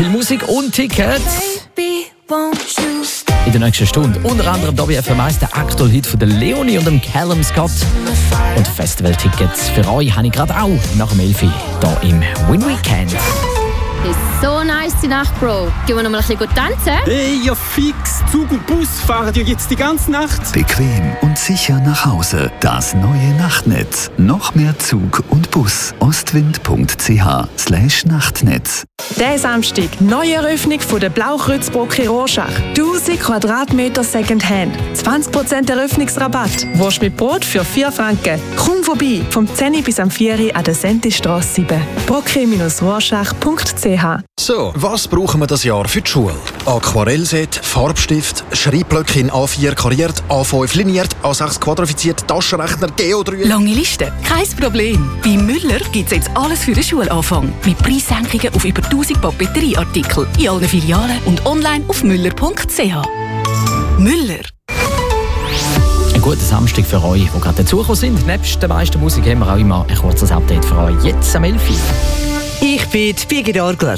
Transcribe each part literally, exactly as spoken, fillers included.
viel Musik und Tickets in der nächsten Stunde. Unter anderem hier bei F M eins der aktuelle Hit von der Leonie und dem Callum Scott. Und Festivaltickets für euch habe ich gerade auch nach dem Elfi hier im Win Weekend. Ist so nice die Nacht, Bro. Gehen wir noch mal ein bisschen tanzen? Hey, ja fix. Zug und Bus fahren ja jetzt die ganze Nacht. Bequem und sicher nach Hause. Das neue Nachtnetz. Noch mehr Zug und Bus. ostwind.ch slash Nachtnetz. Der Samstag, neue Eröffnung von der Blaukreuzbrücke Rorschach. tausend Quadratmeter Secondhand. zwanzig Prozent Eröffnungsrabatt. Wurst mit Brot für vier Franken. Komm vorbei, vom zehn bis am vier an der Sentistrasse sieben. brocke Rorschach punkt c h. So, was brauchen wir das Jahr für die Schule? Aquarellset, Farbstift, Schreibblöcke in A vier kariert, A fünf liniert, A sechs quadrifiziert, Taschenrechner, Geo drei... Lange Liste? Kein Problem. Bei Müller gibt es jetzt alles für den Schulanfang. Mit Preissenkungen auf über tausend Papeterieartikel in allen Filialen und online auf müller punkt c h. Müller. Ein guter Samstag für euch, die gerade dazugekommen sind. Nebst der meisten Musik haben wir auch immer ein kurzes Update für euch. Jetzt am elf Uhr. Ich bin Birgit Orgler.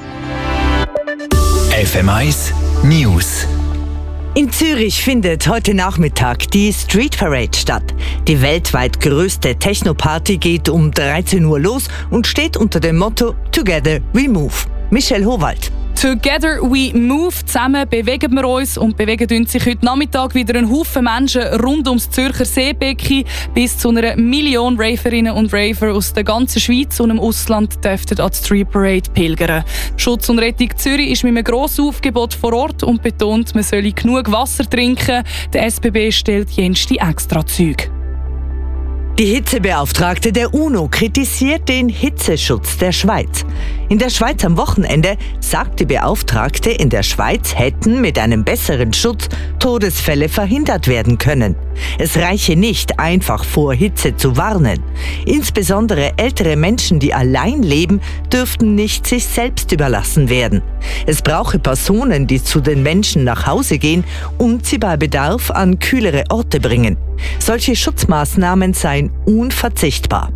F M eins News. In Zürich findet heute Nachmittag die Street Parade statt. Die weltweit größte Techno-Party geht um dreizehn Uhr los und steht unter dem Motto Together We Move. Michelle Howald. Together we move. Zusammen bewegen wir uns und bewegen sich heute Nachmittag wieder ein Haufen Menschen rund ums Zürcher Seebecken. Bis zu einer Million Raverinnen und Raver aus der ganzen Schweiz und im Ausland dürften an die Street Parade pilgern. Schutz und Rettung Zürich ist mit einem grossen Aufgebot vor Ort und betont, man solle genug Wasser trinken. Der S B B stellt jenste Extrazüge. Die Hitzebeauftragte der UNO kritisiert den Hitzeschutz der Schweiz. In der Schweiz am Wochenende sagt die Beauftragte, in der Schweiz hätten mit einem besseren Schutz Todesfälle verhindert werden können. Es reiche nicht, einfach vor Hitze zu warnen. Insbesondere ältere Menschen, die allein leben, dürften nicht sich selbst überlassen werden. Es brauche Personen, die zu den Menschen nach Hause gehen und sie bei Bedarf an kühlere Orte bringen. Solche Schutzmaßnahmen seien unverzichtbar.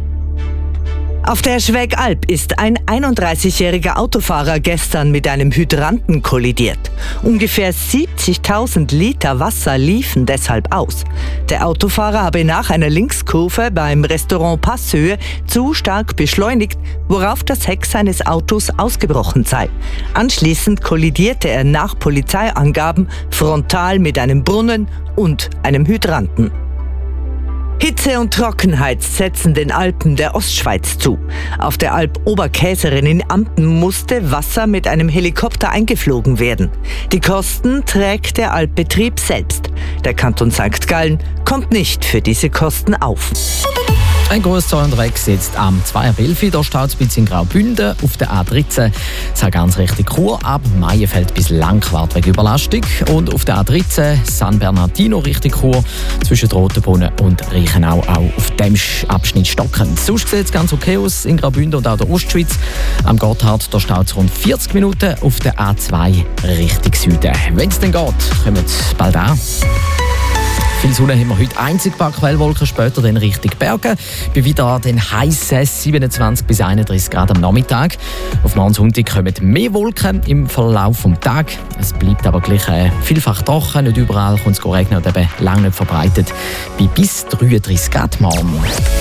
Auf der Schwägalp ist ein einunddreißigjähriger Autofahrer gestern mit einem Hydranten kollidiert. Ungefähr siebzigtausend Liter Wasser liefen deshalb aus. Der Autofahrer habe nach einer Linkskurve beim Restaurant Passhöhe zu stark beschleunigt, worauf das Heck seines Autos ausgebrochen sei. Anschließend kollidierte er nach Polizeiangaben frontal mit einem Brunnen und einem Hydranten. Hitze und Trockenheit setzen den Alpen der Ostschweiz zu. Auf der Alp Oberkäserin in Ampen musste Wasser mit einem Helikopter eingeflogen werden. Die Kosten trägt der Alpbetrieb selbst. Der Kanton Sankt Gallen kommt nicht für diese Kosten auf. Ein Großteil unterwegs jetzt am zwei Uhr elf. Da steht es ein bisschen in Graubünden auf der A dreizehn. Das heißt ganz richtig Chur ab Maienfeld bis Langquart wegen Überlastung. Und auf der A dreizehn San Bernardino Richtung Chur zwischen Rotenbrunnen und Reichenau auch auf dem Abschnitt stockend. Sonst sieht es ganz okay aus in Graubünden und auch der Ostschweiz. Am Gotthard da steht es rund vierzig Minuten auf der A zwei Richtung Süden. Wenn es dann geht, kommen wir bald an. Viel Sonne haben wir heute, einzig ein paar Quellwolken, später dann Richtung Berge. Bei wieder den heißen siebenundzwanzig bis einunddreißig Grad am Nachmittag. Auf morgen Sonntag kommen mehr Wolken im Verlauf des Tages. Es bleibt aber gleich äh, vielfach trocken, nicht überall kommt es regnen und eben lang nicht verbreitet. Bei bis dreiunddreißig Grad morgen.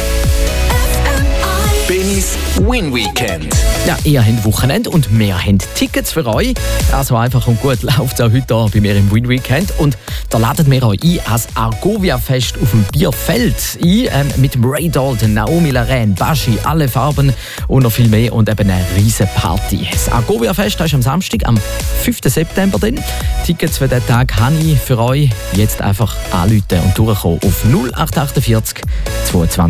Bennys Win Weekend. Ja, ihr habt Wochenende und wir haben Tickets für euch. Also einfach und gut läuft es auch heute hier bei mir im Win Weekend. Und da laden wir euch ein als Argovia-Fest auf dem Bierfeld ein. Ähm, mit dem Ray Dalton, Naomi Laren, Baschi, alle Farben und noch viel mehr. Und eben eine riesen Party. Das Argovia-Fest ist am Samstag, am fünften September. Dann. Tickets für diesen Tag habe ich für euch. Jetzt einfach anrufen und durchkommen auf null acht vier acht zweiundzwanzig